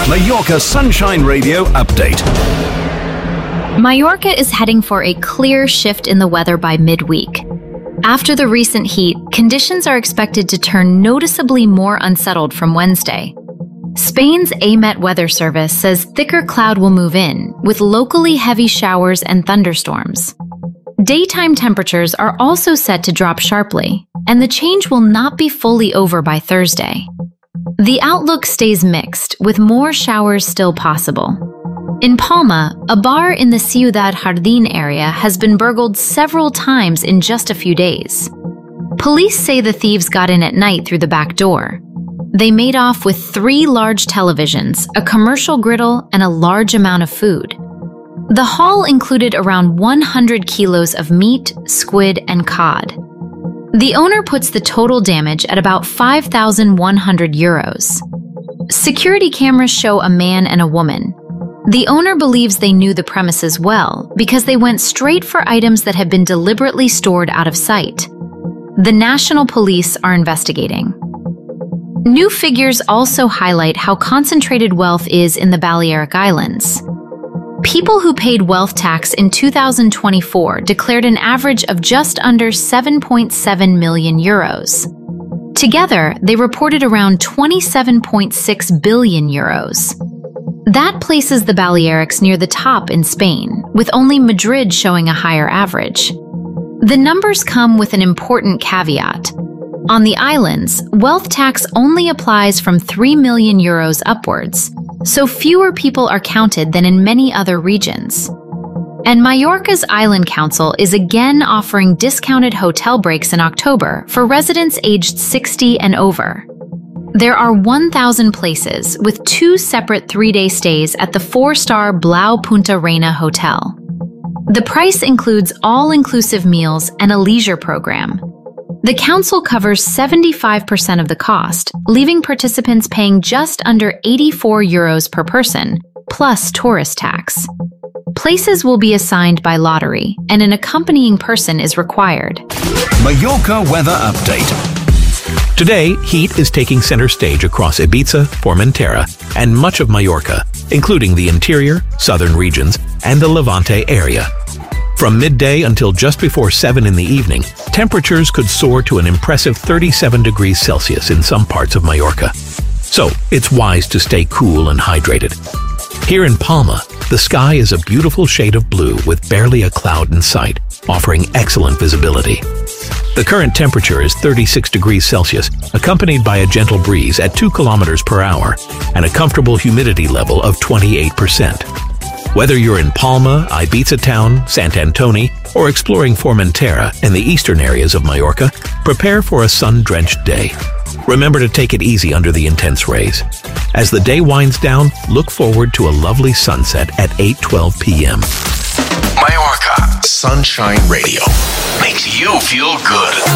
Mallorca Sunshine Radio update. Mallorca is heading for a clear shift in the weather by midweek. After the recent heat, conditions are expected to turn noticeably more unsettled from Wednesday. Spain's AMET weather service says thicker cloud will move in, with locally heavy showers and thunderstorms. Daytime temperatures are also set to drop sharply, and the change will not be fully over by Thursday. The outlook stays mixed, with more showers still possible. In Palma, a bar in the Ciudad Jardín area has been burgled several times in just a few days. Police say the thieves got in at night through the back door. They made off with 3 large televisions, a commercial griddle, and a large amount of food. The haul included around 100 kilos of meat, squid, and cod. The owner puts the total damage at about 5,100 euros. Security cameras show a man and a woman. The owner believes they knew the premises well because they went straight for items that had been deliberately stored out of sight. The national police are investigating. New figures also highlight how concentrated wealth is in the Balearic Islands. People who paid wealth tax in 2024 declared an average of just under 7.7 million euros. Together, they reported around 27.6 billion euros. That places the Balearics near the top in Spain, with only Madrid showing a higher average. The numbers come with an important caveat. On the islands, wealth tax only applies from 3 million euros upwards, so fewer people are counted than in many other regions. And Mallorca's Island Council is again offering discounted hotel breaks in October for residents aged 60 and over. There are 1,000 places, with 2 separate 3-day stays at the 4-star Blau Punta Reina Hotel. The price includes all-inclusive meals and a leisure program. The council covers 75% of the cost, leaving participants paying just under 84 euros per person, plus tourist tax. Places will be assigned by lottery, and an accompanying person is required. Mallorca weather update. Today, heat is taking center stage across Ibiza, Formentera, and much of Mallorca, including the interior, southern regions, and the Levante area. From midday until just before 7 in the evening, temperatures could soar to an impressive 37 degrees Celsius in some parts of Mallorca. So, it's wise to stay cool and hydrated. Here in Palma, the sky is a beautiful shade of blue with barely a cloud in sight, offering excellent visibility. The current temperature is 36 degrees Celsius, accompanied by a gentle breeze at 2 kilometers per hour and a comfortable humidity level of 28%. Whether you're in Palma, Ibiza Town, Sant Antoni, or exploring Formentera and the eastern areas of Mallorca, prepare for a sun-drenched day. Remember to take it easy under the intense rays. As the day winds down, look forward to a lovely sunset at 8:12 p.m. Mallorca Sunshine Radio makes you feel good.